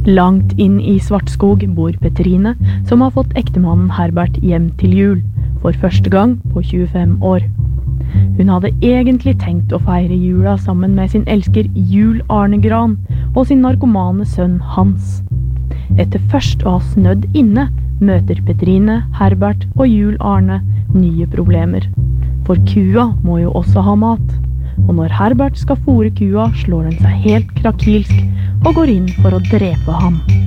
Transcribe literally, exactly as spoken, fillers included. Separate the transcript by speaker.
Speaker 1: Langt inn i Svartskog bor Petrine, som har fått ektemannen Herbert hjem til jul, for første gang på tjuefem år. Hun hadde egentlig tenkt å feire jula sammen med sin elsker Jul Arne Gran og sin narkomane sønn Hans. Etter først å ha snødd inne, møter Petrine, Herbert og Jul Arne nye problemer. For kua må jo også ha mat. Og når Herbert skal fôre kua, slår den seg helt krakilsk og går inn for å drepe ham.